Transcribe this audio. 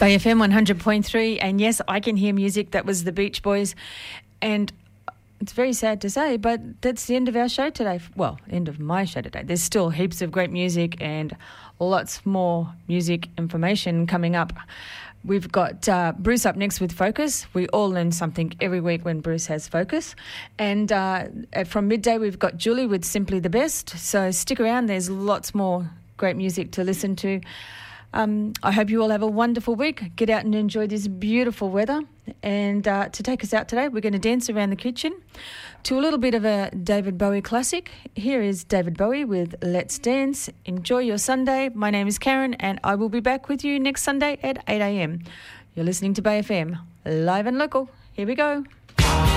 Bay FM 100.3, and yes, I can hear music. That was the Beach Boys, and it's very sad to say, but that's the end of our show today. Well, end of my show today. There's still heaps of great music and lots more music information coming up. We've got Bruce up next with Focus. We all learn something every week when Bruce has Focus. And from midday, we've got Julie with Simply the Best. So stick around. There's lots more great music to listen to. I hope you all have a wonderful week. Get out and enjoy this beautiful weather. And to take us out today, we're going to dance around the kitchen to a little bit of a David Bowie classic. Here is David Bowie with Let's Dance. Enjoy your Sunday. My name is Karen, and I will be back with you next Sunday at 8 a.m. You're listening to Bay FM, live and local. Here we go.